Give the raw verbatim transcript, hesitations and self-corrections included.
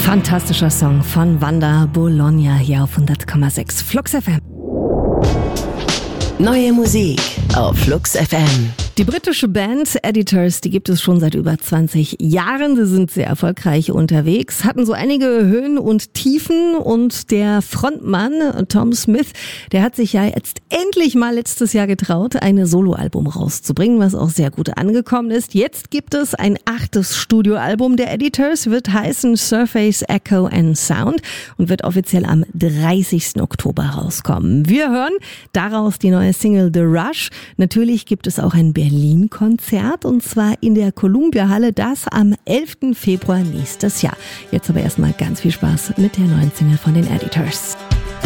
Fantastischer Song von Wanda Bologna hier auf hundert Komma sechs Flux F M. Neue Musik auf Flux F M. Die britische Band Editors, die gibt es schon seit über zwanzig Jahren. Sie sind sehr erfolgreich unterwegs, hatten so einige Höhen und Tiefen und der Frontmann Tom Smith, der hat sich ja jetzt endlich mal letztes Jahr getraut, ein Soloalbum rauszubringen, was auch sehr gut angekommen ist. Jetzt gibt es ein achtes Studioalbum der Editors, wird heißen Surface Echo and Sound und wird offiziell am dreißigsten Oktober rauskommen. Wir hören daraus die neue Single The Rush. Natürlich gibt es auch ein Berlin-Konzert und zwar in der Columbia-Halle, das am elften Februar nächstes Jahr. Jetzt aber erstmal ganz viel Spaß mit der neuen Single von den Editors.